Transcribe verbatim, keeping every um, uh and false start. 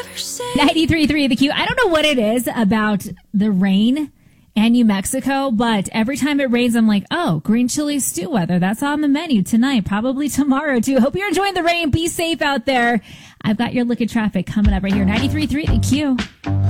ninety-three point three The Q. I don't know what it is about the rain and New Mexico, but every time it rains, I'm like, oh, green chili stew weather. That's on the menu tonight, probably tomorrow, too. Hope you're enjoying the rain. Be safe out there. I've got your look at traffic coming up right here. ninety-three point three The Q.